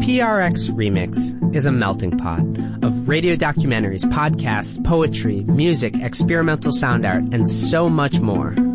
PRX Remix is a melting pot of radio documentaries, podcasts, poetry, music, experimental sound art, and so much more.